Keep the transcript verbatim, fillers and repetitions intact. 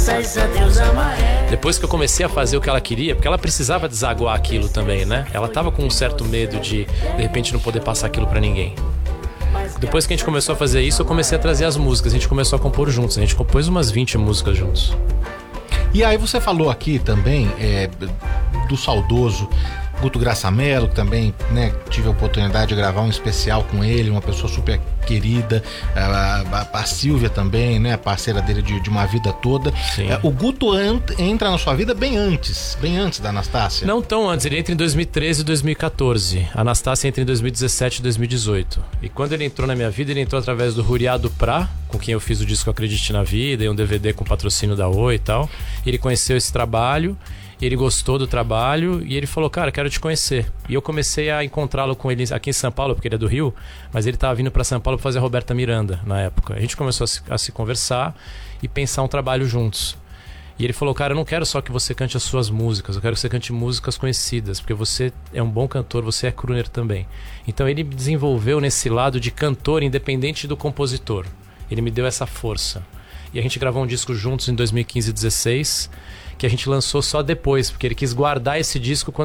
Depois que eu comecei a fazer o que ela queria, porque ela precisava desaguar aquilo também, né? Ela tava com um certo medo de, de repente, não poder passar aquilo pra ninguém. Depois que a gente começou a fazer isso, eu comecei a trazer as músicas. A gente começou a compor juntos. A gente compôs umas vinte músicas juntos. E aí você falou aqui também é, do saudoso Guto Graça Mello, que também, né, tive a oportunidade de gravar um especial com ele, uma pessoa super querida, a, a, a Silvia também, né, parceira dele de, de uma vida toda. É, o Guto ant, entra na sua vida bem antes, bem antes da Anastácia? Não tão antes, ele entra em dois mil e treze e dois mil e quatorze. A Anastácia entra em dois mil e dezessete e dois mil e dezoito. E quando ele entrou na minha vida, ele entrou através do Ruriado Prá, com quem eu fiz o disco Acredite na Vida, e um D V D com patrocínio da Oi e tal. Ele conheceu esse trabalho, ele gostou do trabalho e ele falou, cara, quero te conhecer. E eu comecei a encontrá-lo com ele aqui em São Paulo, porque ele é do Rio, mas ele estava vindo para São Paulo para fazer a Roberta Miranda na época. A gente começou a se, a se conversar e pensar um trabalho juntos. E ele falou, cara, eu não quero só que você cante as suas músicas, eu quero que você cante músicas conhecidas, porque você é um bom cantor, você é crooner também. Então ele me desenvolveu nesse lado de cantor independente do compositor. Ele me deu essa força. E a gente gravou um disco juntos em dois mil e quinze e dezesseis, que a gente lançou só depois, porque ele quis guardar esse disco quando